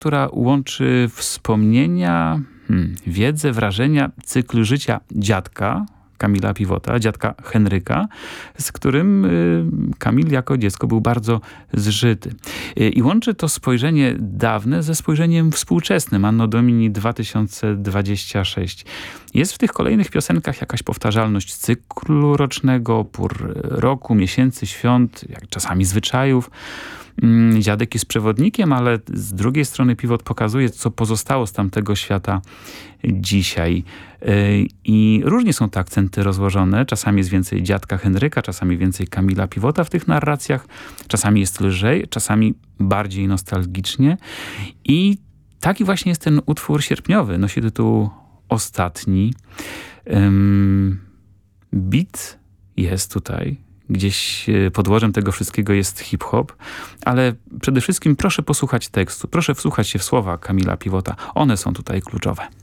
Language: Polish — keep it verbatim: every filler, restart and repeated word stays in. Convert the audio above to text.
która łączy wspomnienia, hmm, wiedzę, wrażenia, cykl życia dziadka Kamila Piwota, dziadka Henryka, z którym y, Kamil jako dziecko był bardzo zżyty. Y, I łączy to spojrzenie dawne ze spojrzeniem współczesnym, Anno Domini dwa tysiące dwadzieścia sześć. Jest w tych kolejnych piosenkach jakaś powtarzalność cyklu rocznego, pór roku, miesięcy, świąt, jak czasami zwyczajów. Dziadek jest przewodnikiem, ale z drugiej strony Piwot pokazuje, co pozostało z tamtego świata dzisiaj. I różnie są te akcenty rozłożone. Czasami jest więcej dziadka Henryka, czasami więcej Kamila Piwota w tych narracjach. Czasami jest lżej, czasami bardziej nostalgicznie. I taki właśnie jest ten utwór sierpniowy. Nosi tytuł Ostatni. Beat jest tutaj. Gdzieś podłożem tego wszystkiego jest hip-hop, ale przede wszystkim proszę posłuchać tekstu, proszę wsłuchać się w słowa Kamila Piwota. One są tutaj kluczowe.